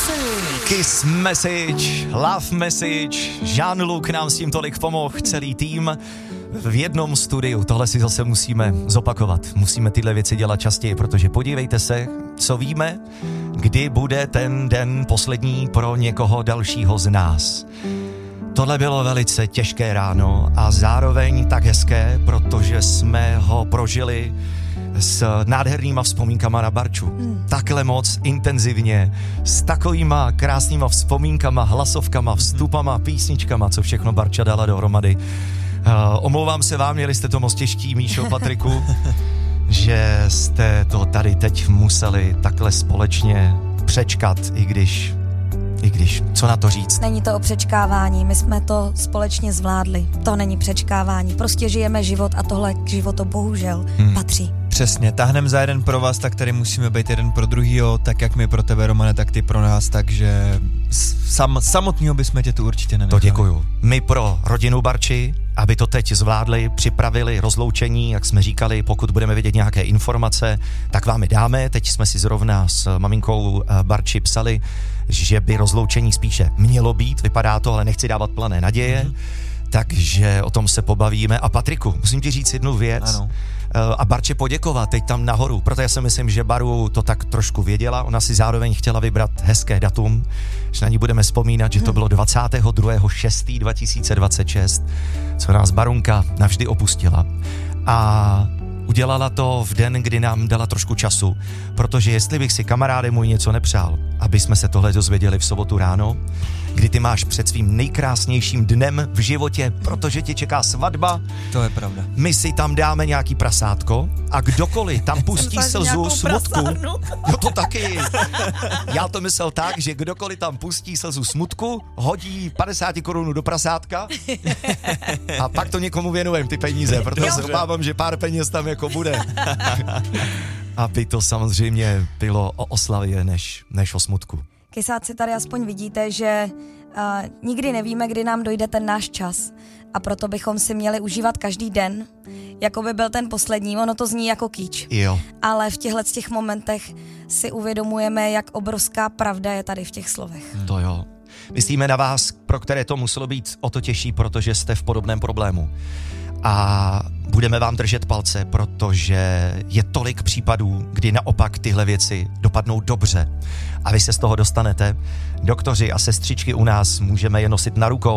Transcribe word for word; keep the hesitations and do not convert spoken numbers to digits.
Kiss Message, Love Message, Jean-Luc nám s tím tolik pomohl, celý tým v jednom studiu. Tohle si zase musíme zopakovat. Musíme tyhle věci dělat častěji, protože podívejte se, co víme, kdy bude ten den poslední pro někoho dalšího z nás. Tohle bylo velice těžké ráno a zároveň tak hezké, protože jsme ho prožili s nádhernýma vzpomínkama na Barču. Hmm. Takhle moc intenzivně, s takovýma krásnýma vzpomínkama, hlasovkama, vstupama, písničkama, co všechno Barča dala dohromady. Uh, omlouvám se vám, měli jste to moc těžký, Míšo, Patriku, že jste to tady teď museli takhle společně přečkat, i když, i když, co na to říct? Není to o přečkávání, my jsme to společně zvládli. To není přečkávání, prostě žijeme život a tohle k životu bohužel hmm. patří. Přesně, tahnem za jeden pro vás, tak tady musíme být jeden pro druhýho, tak jak my pro tebe, Romane, tak ty pro nás, takže sam, samotnýho bychom tě tu určitě nenechali. To děkuju. My pro rodinu Barči, aby to teď zvládli, připravili rozloučení, jak jsme říkali, pokud budeme vědět nějaké informace, tak vám je dáme. Teď jsme si zrovna s maminkou Barči psali, že by rozloučení spíše mělo být, vypadá to, ale nechci dávat plané naděje. Mm-hmm. Takže o tom se pobavíme. A Patriku, musím ti říct jednu věc. Ano. A Barče poděkovat teď tam nahoru, protože já si myslím, že Baru to tak trošku věděla. Ona si zároveň chtěla vybrat hezké datum, že na ní budeme vzpomínat, že to bylo dvacátého druhého šestého dva tisíce dvacet šest, co nás Barunka navždy opustila. A udělala to v den, kdy nám dala trošku času, protože jestli bych si, kamaráde můj, něco nepřál, aby jsme se tohle dozvěděli v sobotu ráno, kdy ty máš před svým nejkrásnějším dnem v životě, protože tě čeká svatba. To je pravda. My si tam dáme nějaký prasátko a kdokoliv tam pustí slzu smutku. No to taky. Já to myslel tak, že kdokoliv tam pustí slzu smutku, hodí padesát korun do prasátka a pak to někomu věnujem ty peníze, protože se obávám, že pár peněz tam jako bude. Aby to samozřejmě bylo o oslavě než, než o smutku. Kysáci, tady aspoň vidíte, že uh, nikdy nevíme, kdy nám dojde ten náš čas a proto bychom si měli užívat každý den, jako by byl ten poslední. Ono to zní jako kýč. Jo. Ale v těchto těch momentech si uvědomujeme, jak obrovská pravda je tady v těch slovech. To jo. Myslíme na vás, pro které to muselo být o to těžší, protože jste v podobném problému. A budeme vám držet palce, protože je tolik případů, kdy naopak tyhle věci dopadnou dobře. A vy se z toho dostanete. Doktoři a sestřičky u nás můžeme je nosit na rukou.